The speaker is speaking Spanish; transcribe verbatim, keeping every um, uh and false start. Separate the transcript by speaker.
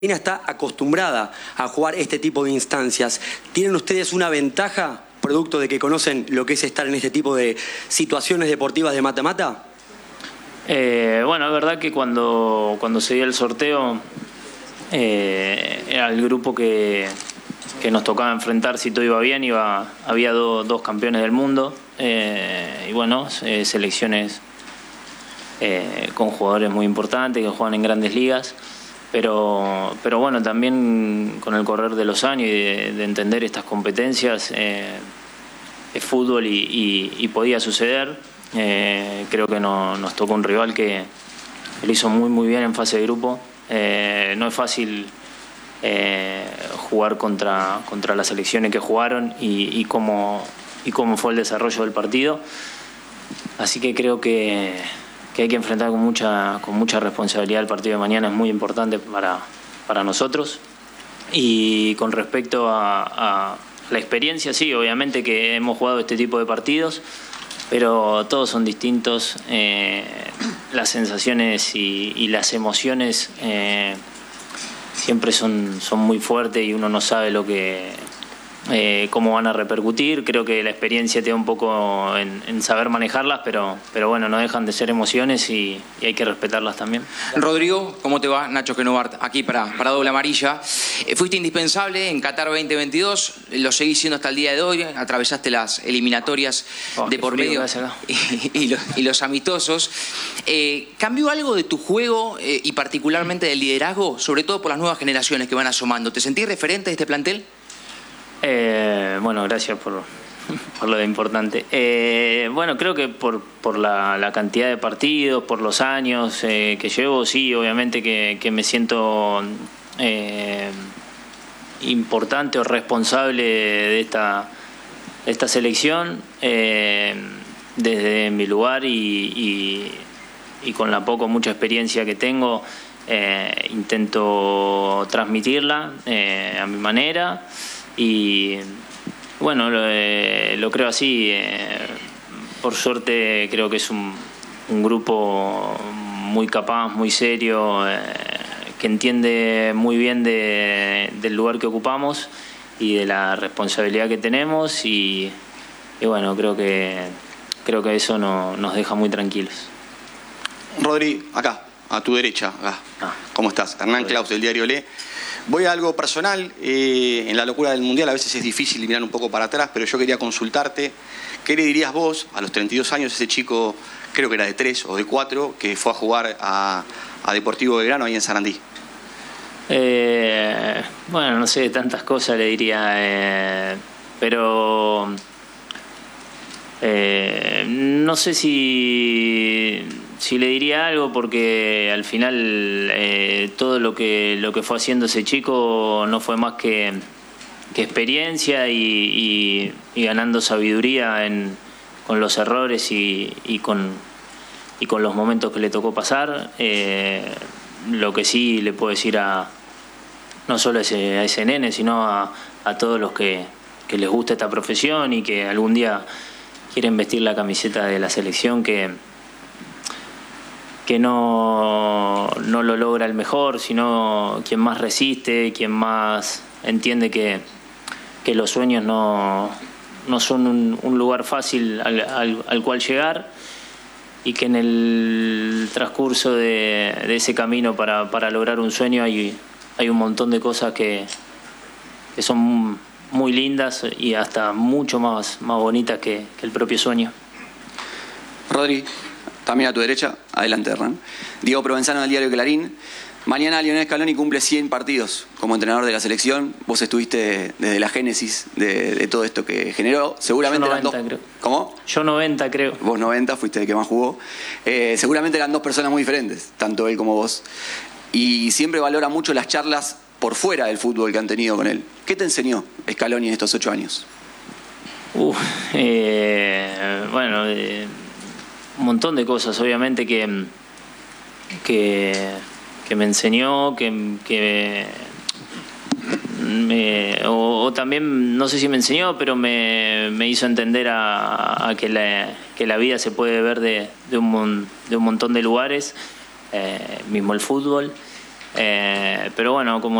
Speaker 1: Argentina está acostumbrada a jugar este tipo de instancias. ¿Tienen ustedes una ventaja, producto de que conocen lo que es estar en este tipo de situaciones deportivas de mata-mata?
Speaker 2: Eh, bueno, es verdad que cuando, cuando se dio el sorteo, eh, era el grupo que, que nos tocaba enfrentar. Si todo iba bien, iba, había do, dos campeones del mundo, eh, y bueno, eh, selecciones eh, con jugadores muy importantes que juegan en grandes ligas. Pero, pero bueno, también con el correr de los años y de, de entender estas competencias, eh, es fútbol y, y, y podía suceder. Eh, creo que no, nos tocó un rival que lo hizo muy muy bien en fase de grupo. Eh, no es fácil eh, jugar contra, contra las selecciones que jugaron y, y, cómo, y cómo fue el desarrollo del partido. Así que creo que... que hay que enfrentar con mucha, con mucha responsabilidad el partido de mañana. Es muy importante para, para nosotros. Y con respecto a, a la experiencia, sí, obviamente que hemos jugado este tipo de partidos, pero todos son distintos. Eh, las sensaciones y, y las emociones eh, siempre son, son muy fuertes y uno no sabe lo que... Eh, cómo van a repercutir. Creo que la experiencia te da un poco en, en saber manejarlas, pero, pero bueno, no dejan de ser emociones y, y hay que respetarlas también.
Speaker 3: Rodrigo, ¿cómo te va? Nacho Genovart, aquí para, para Doble Amarilla. Eh, fuiste indispensable en Qatar veinte veintidós, lo seguís siendo hasta el día de hoy, atravesaste las eliminatorias oh, de por medio y, y, los, y los amistosos. Eh, ¿Cambió algo de tu juego eh, y particularmente del liderazgo, sobre todo por las nuevas generaciones que van asomando? ¿Te sentís referente de este plantel?
Speaker 2: Eh, bueno, gracias por, por lo de importante. Eh, bueno, creo que por, por la, la cantidad de partidos, por los años eh, que llevo, sí, obviamente que, que me siento eh, importante o responsable de esta, de esta selección eh, desde mi lugar y, y, y con la poco mucha experiencia que tengo, eh, intento transmitirla eh, a mi manera. Y bueno, lo, eh, lo creo así. Eh, por suerte creo que es un, un grupo muy capaz, muy serio, eh, que entiende muy bien de, del lugar que ocupamos y de la responsabilidad que tenemos. Y, y bueno, creo que, creo que eso no, nos deja muy tranquilos.
Speaker 4: Rodri, acá, a tu derecha. Acá.
Speaker 2: Ah.
Speaker 4: ¿Cómo estás? Hernán Claus, del diario Le. Voy a algo personal. Eh, en la locura del Mundial a veces es difícil mirar un poco para atrás, pero yo quería consultarte. ¿Qué le dirías vos a los treinta y dos años, ese chico, creo que era de tres o de cuatro, que fue a jugar a, a Deportivo Belgrano ahí en Sarandí?
Speaker 2: Eh, bueno, no sé, tantas cosas le diría, eh, pero eh, no sé si... Si le diría algo, porque al final eh, todo lo que lo que fue haciendo ese chico no fue más que, que experiencia y, y, y ganando sabiduría en, con los errores y, y, con, y con los momentos que le tocó pasar. Eh, lo que sí le puedo decir a no solo a ese, a ese nene, sino a, a todos los que, que les gusta esta profesión y que algún día quieren vestir la camiseta de la selección, que que no, no lo logra el mejor, sino quien más resiste, quien más entiende que, que los sueños no, no son un, un lugar fácil al, al, al cual llegar, y que en el transcurso de, de ese camino para, para lograr un sueño hay, hay un montón de cosas que, que son muy lindas y hasta mucho más, más bonitas que, que el propio sueño.
Speaker 4: Rodri, también a tu derecha, adelante Hernán. Diego Provenzano del diario Clarín. Mañana Lionel Scaloni cumple cien partidos como entrenador de la selección. Vos estuviste desde la génesis de, de todo esto que generó. Seguramente
Speaker 2: Yo noventa,
Speaker 4: eran dos...
Speaker 2: creo.
Speaker 4: ¿Cómo?
Speaker 2: Yo noventa, creo.
Speaker 4: Vos noventa, fuiste el que más jugó. Eh, seguramente eran dos personas muy diferentes, tanto él como vos. Y siempre valora mucho las charlas por fuera del fútbol que han tenido con él. ¿Qué te enseñó Scaloni en estos ocho años?
Speaker 2: Uf, eh, bueno... Eh, un montón de cosas, obviamente, que que, que me enseñó, que, que me, o, o también, no sé si me enseñó, pero me, me hizo entender a, a que, la, que la vida se puede ver de, de, un, de un montón de lugares, eh, mismo el fútbol. Eh, pero bueno, como